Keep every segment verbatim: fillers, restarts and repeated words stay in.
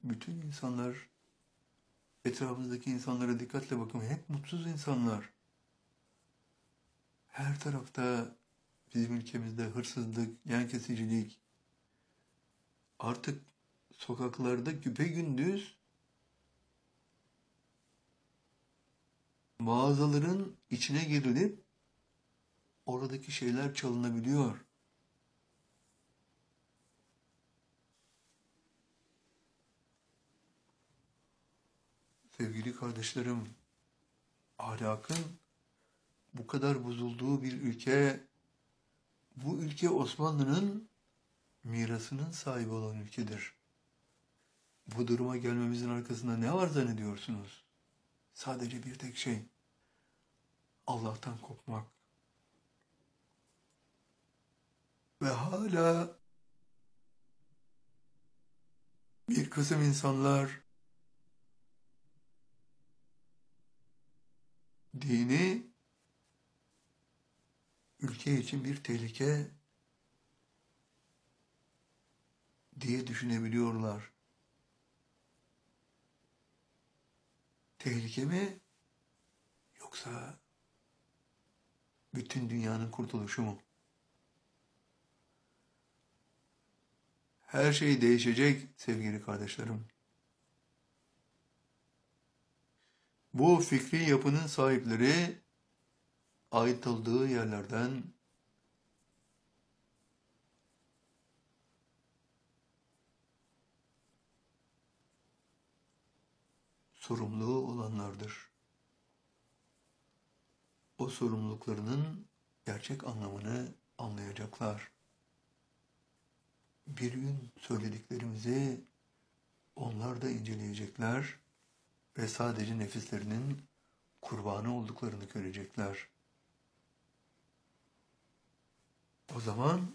Bütün insanlar, etrafınızdaki insanlara dikkatle bakın. Hep mutsuz insanlar. Her tarafta bizim ülkemizde hırsızlık, yan kesicilik, artık sokaklarda güpegündüz mağazaların içine girilip oradaki şeyler çalınabiliyor. Sevgili kardeşlerim, ahlakın bu kadar bozulduğu bir ülke, bu ülke Osmanlı'nın mirasının sahibi olan ülkedir. Bu duruma gelmemizin arkasında ne var zannediyorsunuz? Sadece bir tek şey, Allah'tan kopmak. Ve hala bir kısım insanlar dini ülke için bir tehlike diye düşünebiliyorlar. Tehlike mi? Yoksa bütün dünyanın kurtuluşu mu? Her şey değişecek sevgili kardeşlerim. Bu fikri yapının sahipleri ait olduğu yerlerden sorumlu olanlardır. O sorumluluklarının gerçek anlamını anlayacaklar. Bir gün söylediklerimizi onlar da inceleyecekler ve sadece nefislerinin kurbanı olduklarını görecekler. O zaman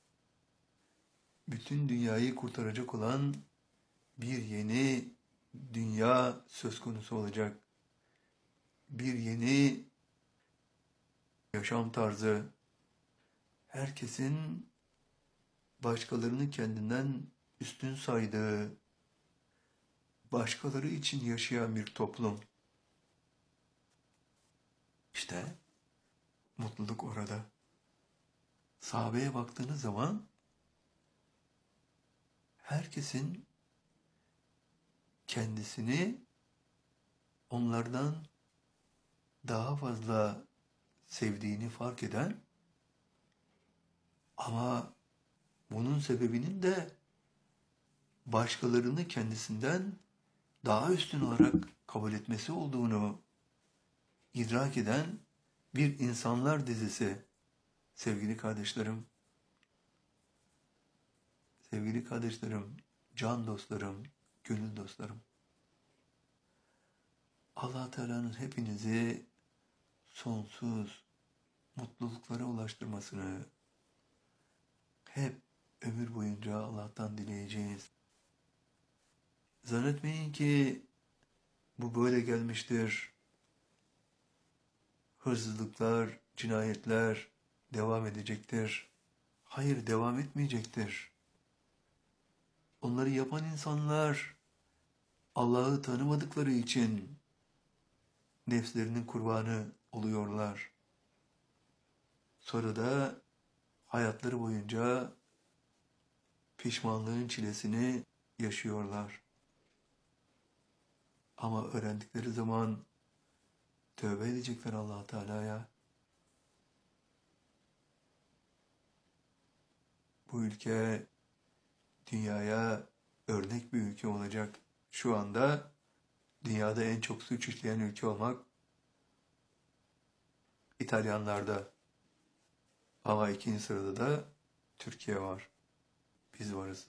bütün dünyayı kurtaracak olan bir yeni dünya söz konusu olacak. Bir yeni yaşam tarzı, herkesin başkalarını kendinden üstün saydığı, başkaları için yaşayan bir toplum. İşte mutluluk orada. Sahabeye baktığınız zaman herkesin kendisini onlardan daha fazla sevdiğini fark eden ama bunun sebebinin de başkalarını kendisinden daha üstün olarak kabul etmesi olduğunu idrak eden bir insanlar dizisi. Sevgili kardeşlerim, sevgili kardeşlerim, can dostlarım, gönül dostlarım. Allah Teala'nın hepinizi sonsuz mutluluklara ulaştırmasını hep ömür boyunca Allah'tan dileyeceğiz. Zannetmeyin ki bu böyle gelmiştir. Hırsızlıklar, cinayetler devam edecektir. Hayır, devam etmeyecektir. Onları yapan insanlar Allah'ı tanımadıkları için nefslerinin kurbanı oluyorlar. Sonra da hayatları boyunca pişmanlığın çilesini yaşıyorlar. Ama öğrendikleri zaman tövbe edecekler Allah Teala'ya. Bu ülke dünyaya örnek bir ülke olacak. Şu anda dünyada en çok suç işleyen ülke olmak İtalyanlarda. Ama ikinci sırada da Türkiye var. Biz varız.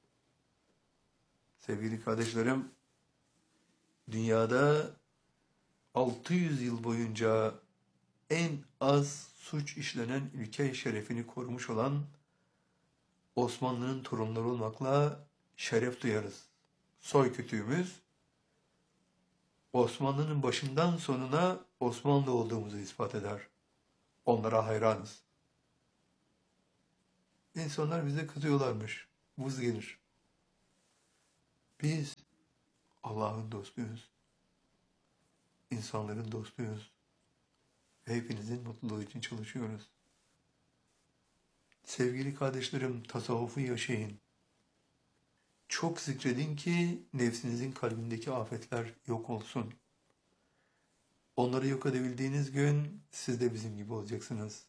Sevgili kardeşlerim, dünyada altı yüz yıl boyunca en az suç işlenen ülke şerefini korumuş olan Osmanlı'nın torunları olmakla şeref duyarız. Soy kütüğümüz Osmanlı'nın başından sonuna Osmanlı olduğumuzu ispat eder. Onlara hayranız. İnsanlar bize kızıyorlarmış. Vız gelir. Biz Allah'ın dostuyuz. İnsanların dostuyuz. Ve hepinizin mutluluğu için çalışıyoruz. Sevgili kardeşlerim, tasavvufu yaşayın. Çok zikredin ki nefsinizin kalbindeki afetler yok olsun. Onları yok edebildiğiniz gün siz de bizim gibi olacaksınız.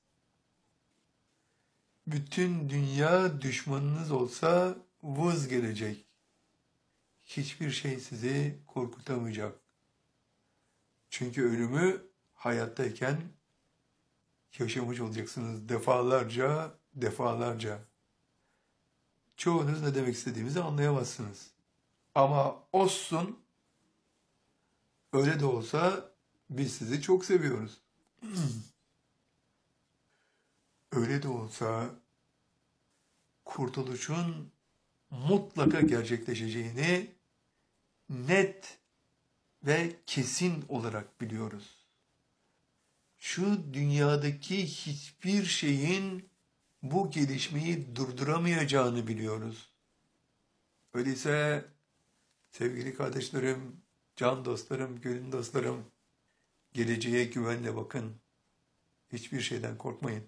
Bütün dünya düşmanınız olsa vız gelecek. Hiçbir şey sizi korkutamayacak. Çünkü ölümü hayattayken yaşamış olacaksınız defalarca, defalarca. Çoğunuz ne demek istediğimizi anlayamazsınız. Ama olsun, öyle de olsa biz sizi çok seviyoruz. Öyle de olsa kurtuluşun mutlaka gerçekleşeceğini net ve kesin olarak biliyoruz. Şu dünyadaki hiçbir şeyin bu gelişmeyi durduramayacağını biliyoruz. Öyleyse sevgili kardeşlerim, can dostlarım, gönül dostlarım, geleceğe güvenle bakın. Hiçbir şeyden korkmayın.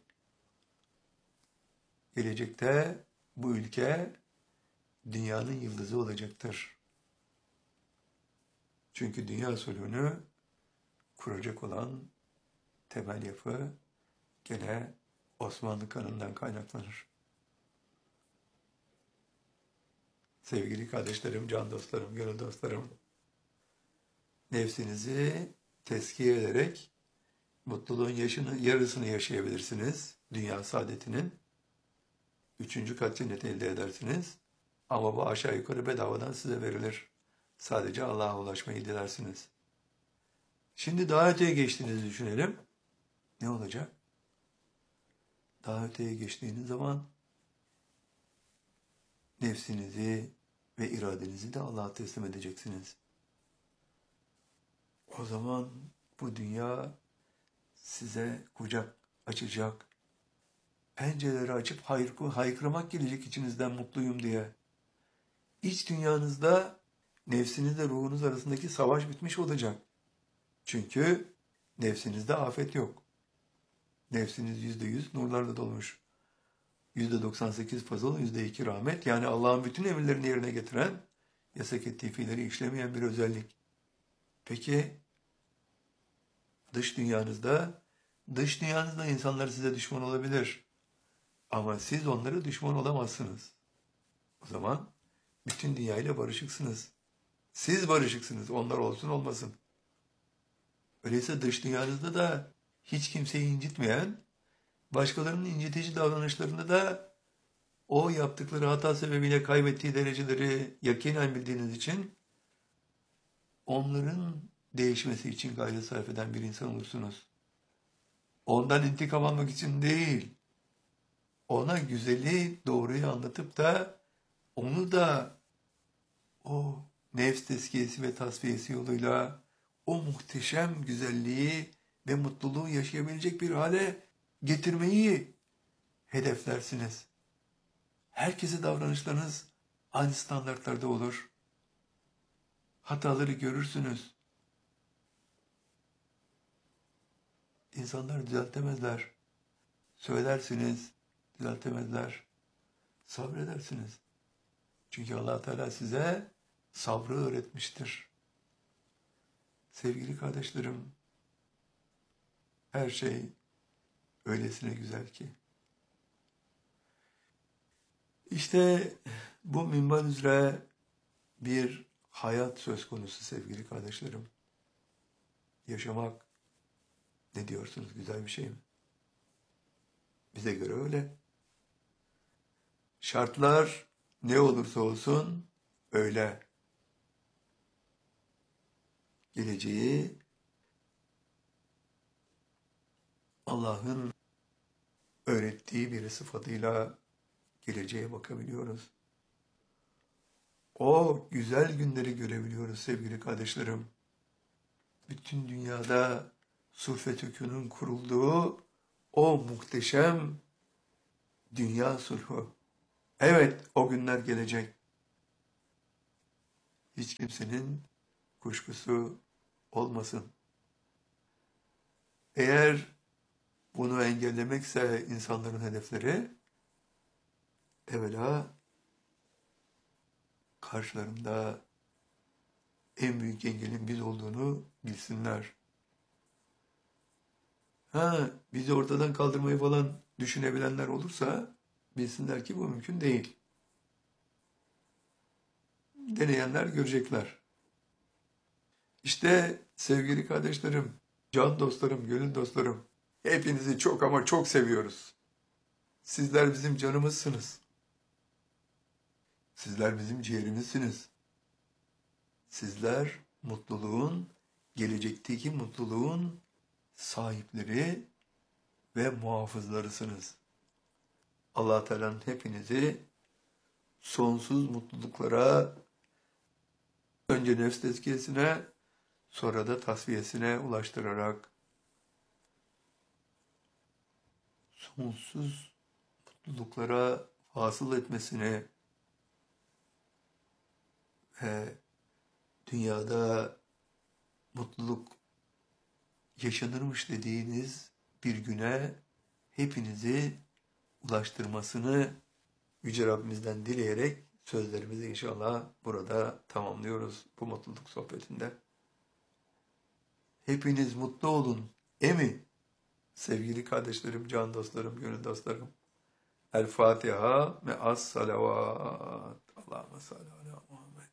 Gelecekte bu ülke dünyanın yıldızı olacaktır. Çünkü dünya sulhünü kuracak olan temel yapı gene Osmanlı kanından kaynaklanır. Sevgili kardeşlerim, can dostlarım, gönül dostlarım, nefsinizi tezkiye ederek mutluluğun yaşını, yarısını yaşayabilirsiniz. Dünya saadetinin. Üçüncü kat cenneti elde edersiniz. Ama bu aşağı yukarı bedavadan size verilir. Sadece Allah'a ulaşmayı dilersiniz. Şimdi daha öteye geçtiğinizi düşünelim. Ne olacak? Daha öteye geçtiğiniz zaman nefsinizi ve iradenizi de Allah'a teslim edeceksiniz. O zaman bu dünya size kucak açacak. Pencereleri açıp haykırmak gelecek içinizden mutluyum diye. İç dünyanızda nefsinizle ruhunuz arasındaki savaş bitmiş olacak. Çünkü nefsinizde afet yok. Nefsiniz yüzde yüz nurlarla dolmuş. Yüzde doksan sekiz fazıl, yüzde iki rahmet. Yani Allah'ın bütün emirlerini yerine getiren, yasak ettiği fiilleri işlemeyen bir özellik. Peki dış dünyanızda, dış dünyanızda insanlar size düşman olabilir. Ama siz onlara düşman olamazsınız. O zaman bütün dünyayla barışıksınız. Siz barışıksınız, onlar olsun olmasın. Öyleyse dış dünyanızda da hiç kimseyi incitmeyen, başkalarının incitici davranışlarında da o yaptıkları hata sebebiyle kaybettiği dereceleri yakinen bildiğiniz için onların değişmesi için gayret sarf eden bir insan olursunuz. Ondan intikam almak için değil, ona güzeli, doğruyu anlatıp da onu da o nefs tezkiyesi ve tasfiyesi yoluyla o muhteşem güzelliği ve mutluluğu yaşayabilecek bir hale getirmeyi hedeflersiniz. Herkese davranışlarınız aynı standartlarda olur. Hataları görürsünüz. İnsanlar düzeltemezler. Söylersiniz, düzeltemezler. Sabredersiniz. Çünkü Allah Teala size sabrı öğretmiştir. Sevgili kardeşlerim, her şey öylesine güzel ki. İşte bu minval üzere bir hayat söz konusu sevgili kardeşlerim. Yaşamak, ne diyorsunuz, güzel bir şey mi? Bize göre öyle. Şartlar ne olursa olsun öyle. Geleceği Allah'ın öğrettiği bir sıfatıyla geleceğe bakabiliyoruz. O güzel günleri görebiliyoruz sevgili kardeşlerim. Bütün dünyada sulh hükmünün kurulduğu o muhteşem dünya sulhu. Evet, o günler gelecek. Hiç kimsenin kuşkusu olmasın. Eğer bunu engellemekse insanların hedefleri, evvela karşılarında en büyük engelin biz olduğunu bilsinler. Ha, bizi ortadan kaldırmayı falan düşünebilenler olursa bilsinler ki bu mümkün değil. Deneyenler görecekler. İşte sevgili kardeşlerim, can dostlarım, gönül dostlarım, hepinizi çok ama çok seviyoruz. Sizler bizim canımızsınız. Sizler bizim ciğerimizsiniz. Sizler mutluluğun, gelecekteki mutluluğun sahipleri ve muhafızlarısınız. Allah Teala'nın hepinizi sonsuz mutluluklara, önce nefs tezkiyesine, sonra da tasfiyesine ulaştırarak sonsuz mutluluklara hasıl etmesini ve dünyada mutluluk yaşanırmış dediğiniz bir güne hepinizi ulaştırmasını Yüce Rabbimizden dileyerek sözlerimizi inşallah burada tamamlıyoruz bu mutluluk sohbetinde. Hepiniz mutlu olun. Emi, sevgili kardeşlerim, can dostlarım, gönül dostlarım. El Fatiha ve as salavat. Allahümme salli ala Muhammed.